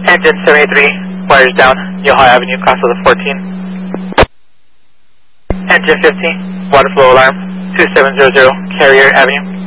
Engine 73, wires down, Yoho Avenue, cross of the 14. Engine 15, water flow alarm, 2700, Carrier Avenue.